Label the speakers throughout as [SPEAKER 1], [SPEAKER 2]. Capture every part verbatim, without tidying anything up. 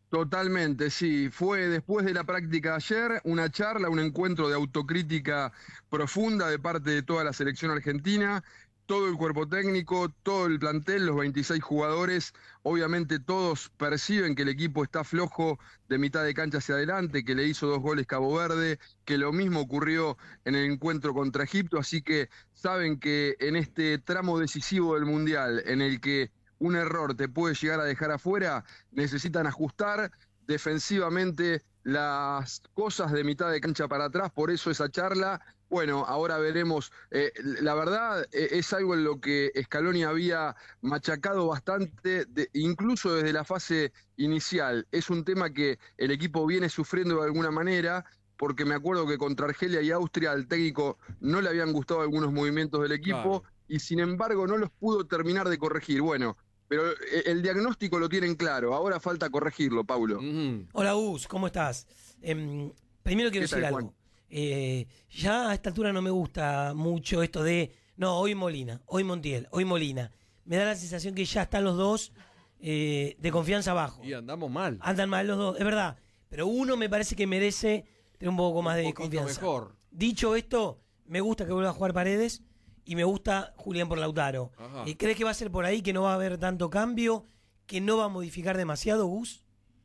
[SPEAKER 1] Totalmente, sí. Fue después de la práctica de ayer, una charla, un encuentro de autocrítica profunda de parte de toda la selección argentina, todo el cuerpo técnico, todo el plantel, los veintiséis jugadores. Obviamente todos perciben que el equipo está flojo de mitad de cancha hacia adelante, que le hizo dos goles Cabo Verde, que lo mismo ocurrió en el encuentro contra Egipto, así que saben que en este tramo decisivo del Mundial, en el que un error te puede llegar a dejar afuera, necesitan ajustar defensivamente las cosas de mitad de cancha para atrás, por eso esa charla. Bueno, ahora veremos. Eh, la verdad eh, es algo en lo que Scaloni había machacado bastante, de, incluso desde la fase inicial. Es un tema que el equipo viene sufriendo de alguna manera, porque me acuerdo que contra Argelia y Austria al técnico no le habían gustado algunos movimientos del equipo, claro, y sin embargo no los pudo terminar de corregir. Bueno, pero el diagnóstico lo tienen claro, ahora falta corregirlo, Paulo.
[SPEAKER 2] Mm. Hola, Gus, ¿cómo estás? Eh, primero quiero decir algo. Eh, ya a esta altura no me gusta mucho esto de, no, hoy Molina, hoy Montiel, hoy Molina. Me da la sensación que ya están los dos eh, de confianza abajo.
[SPEAKER 3] Y andamos mal.
[SPEAKER 2] Andan mal los dos, es verdad. Pero uno me parece que merece tener un poco más
[SPEAKER 3] un
[SPEAKER 2] de confianza.
[SPEAKER 3] Mejor.
[SPEAKER 2] Dicho esto, me gusta que vuelva a jugar Paredes. Y me gusta Julián por Lautaro. ¿Y crees que va a ser por ahí, que no va a haber tanto cambio, que no va a modificar demasiado, Gus?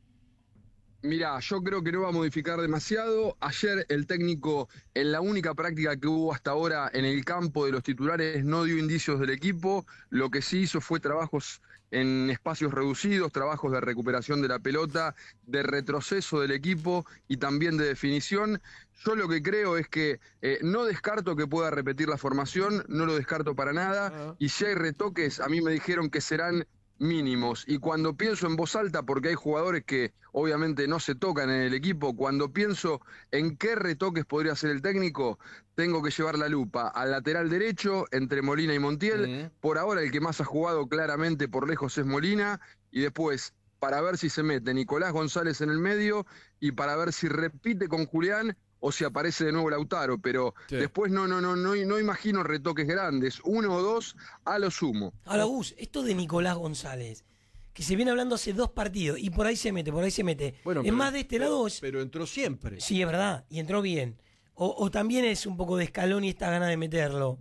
[SPEAKER 1] Mirá, yo creo que no va a modificar demasiado. Ayer el técnico, en la única práctica que hubo hasta ahora en el campo de los titulares, no dio indicios del equipo. Lo que sí hizo fue trabajos en espacios reducidos, trabajos de recuperación de la pelota, de retroceso del equipo y también de definición. Yo lo que creo es que eh, no descarto que pueda repetir la formación, no lo descarto para nada, uh-huh. Y si hay retoques, a mí me dijeron que serán mínimos, y cuando pienso en voz alta, porque hay jugadores que obviamente no se tocan en el equipo, cuando pienso en qué retoques podría hacer el técnico, tengo que llevar la lupa al lateral derecho entre Molina y Montiel. Uh-huh. Por ahora el que más ha jugado claramente por lejos es Molina, y después para ver si se mete Nicolás González en el medio y para ver si repite con Julián o si aparece de nuevo Lautaro, pero sí. Después no, no, no, no, no imagino retoques grandes, uno o dos a lo sumo.
[SPEAKER 2] Ahora, Gus, esto de Nicolás González, que se viene hablando hace dos partidos, y por ahí se mete, por ahí se mete.
[SPEAKER 3] Bueno,
[SPEAKER 2] es
[SPEAKER 3] pero,
[SPEAKER 2] más de este
[SPEAKER 3] pero,
[SPEAKER 2] lado.
[SPEAKER 3] Pero entró siempre.
[SPEAKER 2] Sí, es verdad, y entró bien. O, o también es un poco de Scaloni esta gana de meterlo.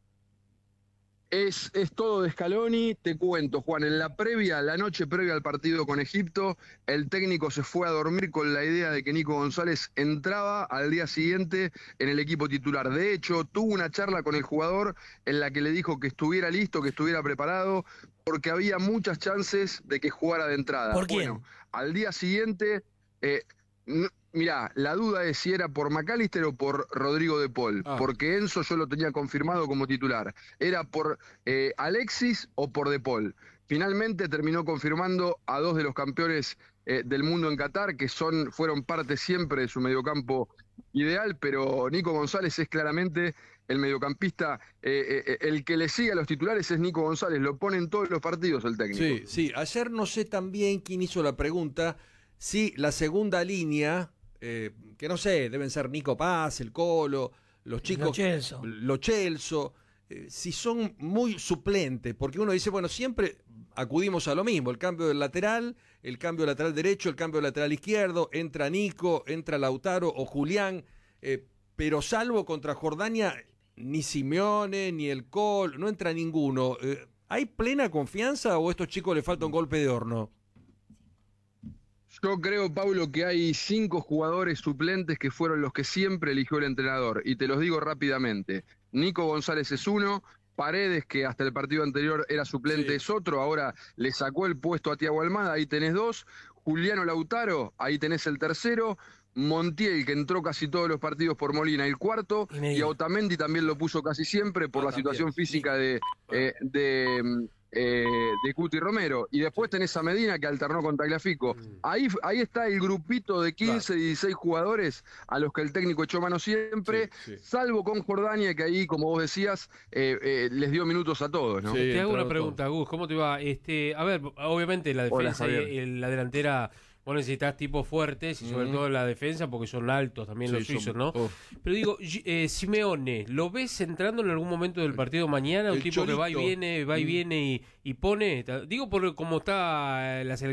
[SPEAKER 1] Es, es todo de Scaloni, te cuento, Juan, en la previa, la noche previa al partido con Egipto, el técnico se fue a dormir con la idea de que Nico González entraba al día siguiente en el equipo titular. De hecho, tuvo una charla con el jugador en la que le dijo que estuviera listo, que estuviera preparado, porque había muchas chances de que jugara de entrada.
[SPEAKER 2] ¿Por quién?
[SPEAKER 1] Bueno, al día siguiente... Eh, no, mirá, la duda es si era por McAllister o por Rodrigo de Paul, ah. porque Enzo yo lo tenía confirmado como titular. ¿Era por eh, Alexis o por de Paul? Finalmente terminó confirmando a dos de los campeones eh, del mundo en Qatar, que son fueron parte siempre de su mediocampo ideal, pero Nico González es claramente el mediocampista, eh, eh, el que le sigue a los titulares es Nico González, lo pone en todos los partidos el técnico.
[SPEAKER 3] Sí, sí, ayer no sé también quién hizo la pregunta, si la segunda línea... Eh, que no sé, deben ser Nico Paz, el Colo, los chicos,
[SPEAKER 2] Lo Celso,
[SPEAKER 3] Lo Celso eh, si son muy suplentes, porque uno dice, bueno, siempre acudimos a lo mismo, el cambio del lateral, el cambio lateral derecho, el cambio lateral izquierdo, entra Nico, entra Lautaro o Julián, eh, pero salvo contra Jordania, ni Simeone, ni el Colo, no entra ninguno. Eh, ¿hay plena confianza o a estos chicos les falta un golpe de horno?
[SPEAKER 1] Yo creo, Pablo, que hay cinco jugadores suplentes que fueron los que siempre eligió el entrenador, y te los digo rápidamente. Nico González es uno, Paredes, que hasta el partido anterior era suplente, sí. es otro, ahora le sacó el puesto a Thiago Almada, ahí tenés dos. Juliano Lautaro, ahí tenés el tercero. Montiel, que entró casi todos los partidos por Molina, el cuarto, y, y Otamendi también lo puso casi siempre por ah, la también. situación física de... Eh, de Eh, de Cuti Romero, y después tenés a Medina que alternó con Tagliafico. Ahí, ahí está el grupito de quince, claro. dieciséis jugadores a los que el técnico echó mano siempre, sí, sí. salvo con Jordania, que ahí, como vos decías, eh, eh, les dio minutos a todos, ¿no?
[SPEAKER 4] Sí, te hago una pregunta, Gus, ¿cómo te va? Este, a ver, obviamente la defensa Hola, y, y la delantera, vos necesitas tipos fuertes y sobre mm. todo la defensa porque son altos también sí, los suizos, son, ¿no? Oh. Pero digo, eh, Simeone, ¿lo ves entrando en algún momento del partido mañana? Un el tipo chorito. que va y viene, va y mm. viene y, y pone, digo por cómo está la selección